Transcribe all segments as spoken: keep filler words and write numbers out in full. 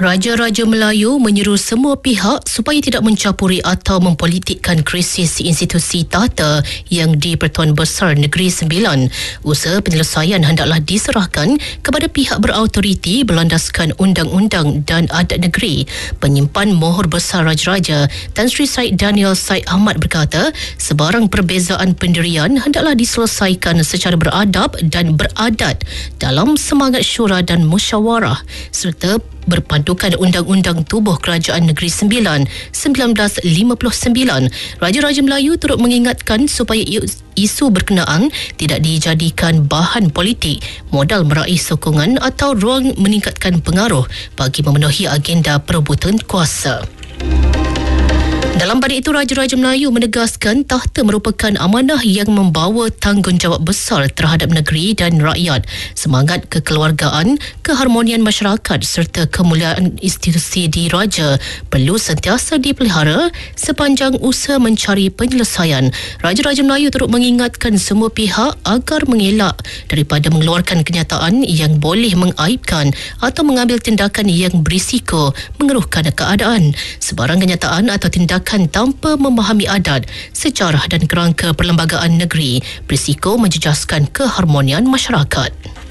Raja-Raja Melayu menyeru semua pihak supaya tidak mencampuri atau mempolitikkan krisis institusi tata yang di Pertuan Besar Negeri Sembilan. Usaha penyelesaian hendaklah diserahkan kepada pihak berautoriti berlandaskan undang-undang dan adat negeri. Penyimpan Mohor Besar Raja-Raja Tan Sri Syed Daniel Syed Ahmad berkata, sebarang perbezaan pendirian hendaklah diselesaikan secara beradab dan beradat dalam semangat syura dan musyawarah serta berpandukan Undang-Undang Tubuh Kerajaan Negeri Sembilan seribu sembilan ratus lima puluh sembilan. Raja-Raja Melayu turut mengingatkan supaya isu berkenaan tidak dijadikan bahan politik, modal meraih sokongan atau ruang meningkatkan pengaruh bagi memenuhi agenda perebutan kuasa. Dalam pada itu, Raja-Raja Melayu menegaskan tahta merupakan amanah yang membawa tanggungjawab besar terhadap negeri dan rakyat. Semangat kekeluargaan, keharmonian masyarakat serta kemuliaan institusi diraja perlu sentiasa dipelihara sepanjang usaha mencari penyelesaian. Raja-Raja Melayu turut mengingatkan semua pihak agar mengelak daripada mengeluarkan kenyataan yang boleh mengaibkan atau mengambil tindakan yang berisiko mengeruhkan keadaan. Sebarang kenyataan atau tindakan tanpa memahami adat, sejarah dan kerangka perlembagaan negeri berisiko menjejaskan keharmonian masyarakat.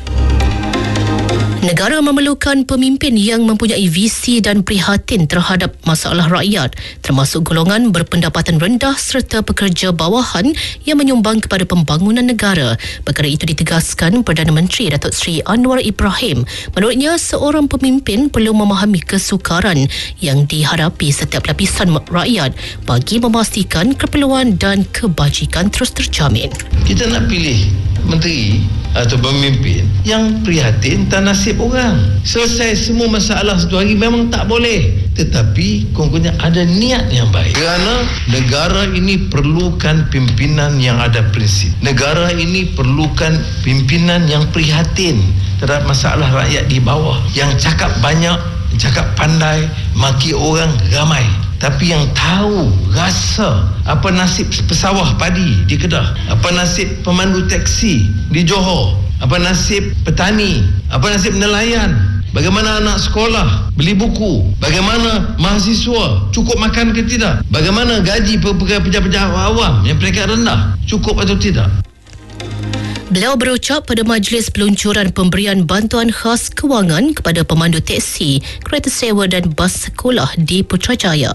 Negara memerlukan pemimpin yang mempunyai visi dan prihatin terhadap masalah rakyat, termasuk golongan berpendapatan rendah serta pekerja bawahan yang menyumbang kepada pembangunan negara. Perkara itu ditegaskan Perdana Menteri Datuk Seri Anwar Ibrahim. Menurutnya, seorang pemimpin perlu memahami kesukaran yang dihadapi setiap lapisan rakyat bagi memastikan keperluan dan kebajikan terus terjamin. Kita nak pilih menteri atau pemimpin yang prihatin tak nasib orang. Selesai semua masalah satu hari memang tak boleh, tetapi kononnya ada niat yang baik. Kerana negara ini perlukan pimpinan yang ada prinsip. Negara ini perlukan pimpinan yang prihatin terhadap masalah rakyat di bawah, yang cakap banyak, cakap pandai, maki orang ramai, tapi yang tahu rasa apa nasib pesawah padi di Kedah, apa nasib pemandu teksi di Johor, apa nasib petani, apa nasib nelayan, bagaimana anak sekolah beli buku, bagaimana mahasiswa cukup makan ke tidak, bagaimana gaji pejabat-pejabat awam yang peringkat rendah cukup atau tidak. Beliau berucap pada majlis peluncuran pemberian bantuan khas kewangan kepada pemandu teksi, kereta sewa dan bas sekolah di Putrajaya.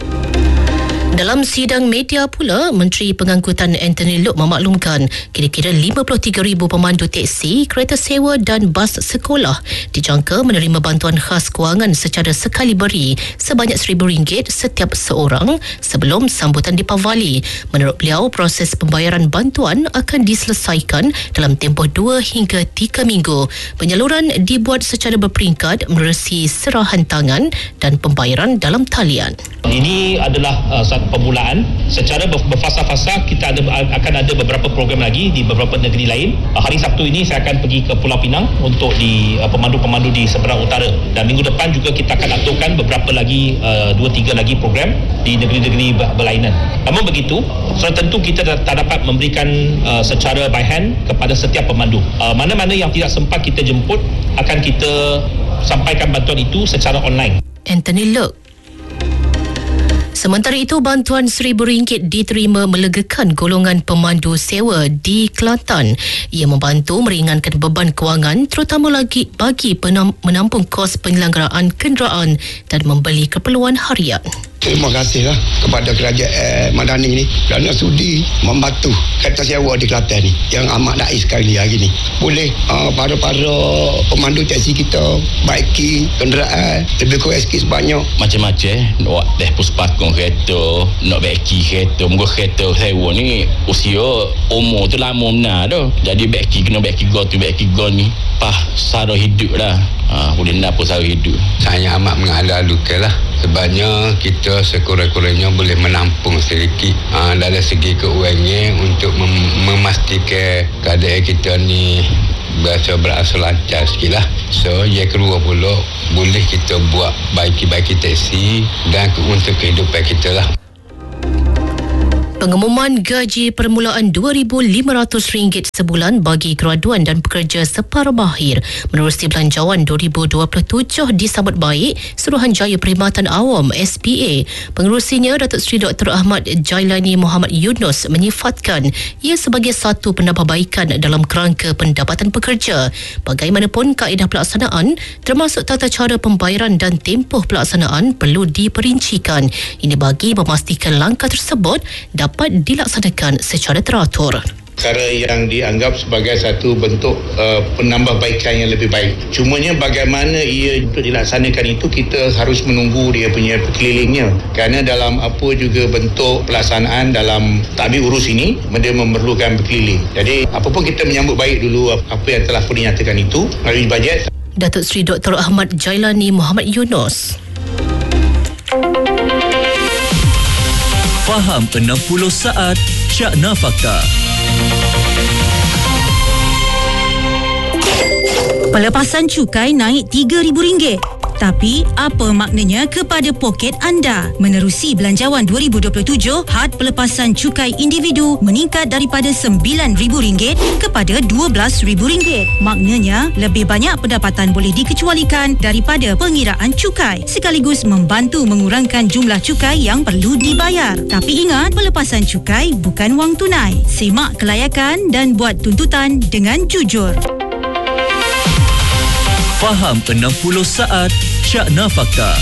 Dalam sidang media pula, Menteri Pengangkutan Anthony Loke memaklumkan kira-kira lima puluh tiga ribu pemandu teksi, kereta sewa dan bas sekolah dijangka menerima bantuan khas kewangan secara sekali beri sebanyak seribu ringgit setiap seorang sebelum sambutan Deepavali. Menurut beliau, proses pembayaran bantuan akan diselesaikan dalam tempoh dua hingga tiga minggu. Penyaluran dibuat secara berperingkat menerusi serahan tangan dan pembayaran dalam talian. Ini adalah uh, satu permulaan. Secara berfasa-fasa kita ada, akan ada beberapa program lagi di beberapa negeri lain. Uh, hari Sabtu ini saya akan pergi ke Pulau Pinang untuk di uh, pemandu-pemandu di seberang utara, dan minggu depan juga kita akan aturkan beberapa lagi uh, dua tiga lagi program di negeri-negeri berlainan. Namun begitu, sudah tentu kita tak dapat memberikan uh, secara by hand kepada setiap pemandu. Uh, mana-mana yang tidak sempat kita jemput akan kita sampaikan bantuan itu secara online. Anthony Loke. Sementara itu, bantuan seribu ringgit diterima melegakan golongan pemandu sewa di Kelantan. Ia membantu meringankan beban kewangan terutama lagi bagi penam, menampung kos penyelenggaraan kenderaan dan membeli keperluan harian. Terima kasihlah kepada kerajaan eh, Madani ni kerana sudi membantu kereta sewa di Kelantan ni yang amat naik sekali hari ni. Boleh uh, para-para pemandu teksi kita baiki kenderaan lebih kurang sikit sebanyak. Macam-macam nak dah puspakong kereta, nak baiki kereta, muka kereta sewa ni usia umur tu lama benar tu. Jadi baiki kena baiki go tu baiki go ni pah sara hidup dah. Ha, boleh nak pun sara hidup. Saya amat mengalu-alukan lah. Sebabnya kita sekurang-kurangnya boleh menampung sedikit ha, dari segi keuangan untuk mem- memastikan keadaan kita ni biasa berasal lancar sikit lah. So yang kedua pula boleh kita buat baiki-baiki teksi dan untuk kehidupan kita lah. Pengumuman gaji permulaan dua ribu lima ratus ringgit sebulan bagi graduan dan pekerja separuh akhir menerusi Belanjawan dua ribu dua puluh tujuh disambut baik Suruhanjaya Perkhidmatan Awam S P A. Pengerusinya Datuk Seri Doktor Ahmad Jailani Mohamad Yunus menyifatkan ia sebagai satu penambahbaikan dalam kerangka pendapatan pekerja. Bagaimanapun kaedah pelaksanaan termasuk tata cara pembayaran dan tempoh pelaksanaan perlu diperincikan. Ini bagi memastikan langkah tersebut dapat dilaksanakan secara teratur. Perkara yang dianggap sebagai satu bentuk uh, penambahbaikan yang lebih baik. Cumanya bagaimana ia untuk dilaksanakan itu kita harus menunggu dia punya perkelilingnya. Kerana dalam apa juga bentuk pelaksanaan dalam tadbir urus ini, dia memerlukan berkeliling. Jadi apapun kita menyambut baik dulu apa yang telah pun dinyatakan itu melalui bajet. Datuk Seri Doktor Ahmad Jailani Mohamad Yunus. Faham enam puluh saat Syakna Fakta. Pelepasan cukai naik tiga ribu ringgit. Tapi, apa maknanya kepada poket anda? Menerusi Belanjawan dua ribu dua puluh tujuh, had pelepasan cukai individu meningkat daripada sembilan ribu ringgit kepada dua belas ribu ringgit. Maknanya, lebih banyak pendapatan boleh dikecualikan daripada pengiraan cukai, sekaligus membantu mengurangkan jumlah cukai yang perlu dibayar. Tapi ingat, pelepasan cukai bukan wang tunai. Semak kelayakan dan buat tuntutan dengan jujur. Faham enam puluh saat Syakna Fakta.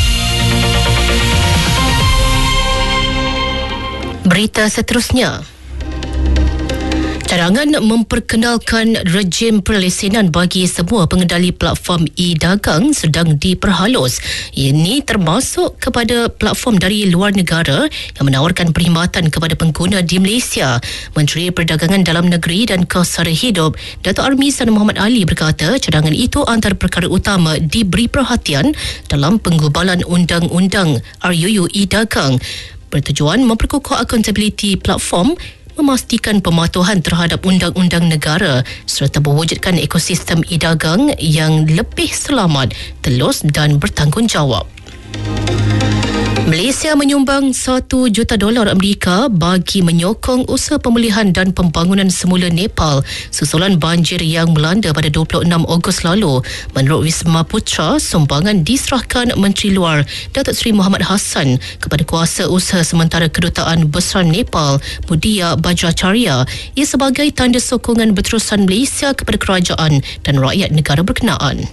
Berita seterusnya. Cadangan memperkenalkan rejim perlesenan bagi semua pengendali platform e-dagang sedang diperhalus. Ini termasuk kepada platform dari luar negara yang menawarkan perkhidmatan kepada pengguna di Malaysia. Menteri Perdagangan Dalam Negeri dan Kos Sara Hidup, Datuk Armisan Muhammad Ali berkata cadangan itu antara perkara utama diberi perhatian dalam penggubalan Undang-Undang R U U e-dagang bertujuan memperkukuh akuntabiliti platform, memastikan pematuhan terhadap undang-undang negara serta mewujudkan ekosistem e-dagang yang lebih selamat, telus dan bertanggungjawab. Malaysia menyumbang satu juta dolar Amerika bagi menyokong usaha pemulihan dan pembangunan semula Nepal susulan banjir yang melanda pada dua puluh enam Ogos lalu. Menurut Wisma Putra, sumbangan diserahkan Menteri Luar Datuk Seri Muhammad Hassan kepada kuasa usaha sementara Kedutaan Besar Nepal Budiya Bajracharya. Ia sebagai tanda sokongan berterusan Malaysia kepada kerajaan dan rakyat negara berkenaan.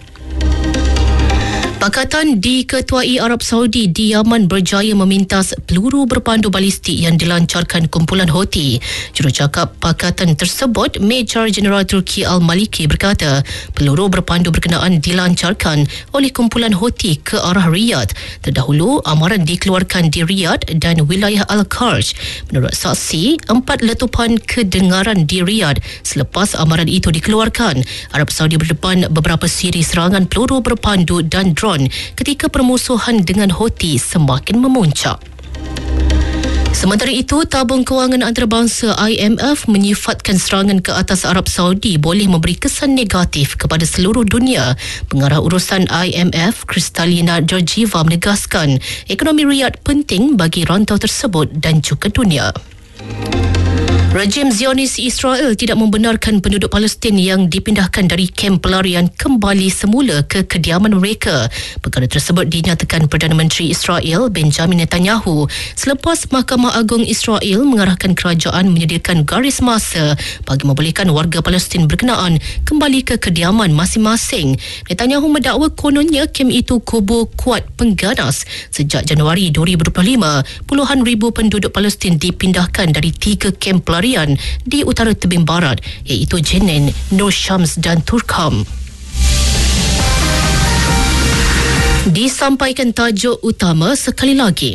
Pakatan diketuai Arab Saudi di Yaman berjaya memintas peluru berpandu balistik yang dilancarkan kumpulan Houthi. Jurucakap pakatan tersebut, Major Jeneral Turki Al-Maliki berkata, peluru berpandu berkenaan dilancarkan oleh kumpulan Houthi ke arah Riyadh. Terdahulu, amaran dikeluarkan di Riyadh dan wilayah Al-Kharj. Menurut saksi, empat letupan kedengaran di Riyadh selepas amaran itu dikeluarkan. Arab Saudi berdepan beberapa siri serangan peluru berpandu dan drone ketika permusuhan dengan Houthi semakin memuncak. Sementara itu, tabung kewangan antarabangsa I M F menyifatkan serangan ke atas Arab Saudi boleh memberi kesan negatif kepada seluruh dunia. Pengarah urusan I M F, Kristalina Georgieva menegaskan ekonomi Riyadh penting bagi rantau tersebut dan juga dunia. Rejim Zionis Israel tidak membenarkan penduduk Palestin yang dipindahkan dari kem pelarian kembali semula ke kediaman mereka. Perkara tersebut dinyatakan Perdana Menteri Israel Benjamin Netanyahu selepas Mahkamah Agung Israel mengarahkan kerajaan menyediakan garis masa bagi membolehkan warga Palestin berkenaan kembali ke kediaman masing-masing. Netanyahu mendakwa kononnya kem itu kubur kuat pengganas. Sejak Januari dua ribu dua puluh lima, puluhan ribu penduduk Palestin dipindahkan dari tiga kem pelarian di utara tebing barat iaitu Jenin, Nur Shams dan Turkham. Disampaikan tajuk utama sekali lagi.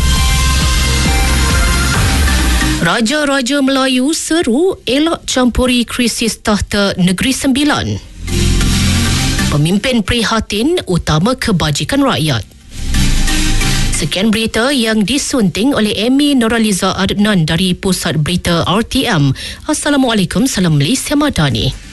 Raja-Raja Melayu seru elak campuri krisis tahta Negeri Sembilan. Pemimpin prihatin utama kebajikan rakyat. Sekian berita yang disunting oleh Amy Noraliza Adnan dari Pusat Berita R T M. Assalamualaikum, salam Malaysia Madani.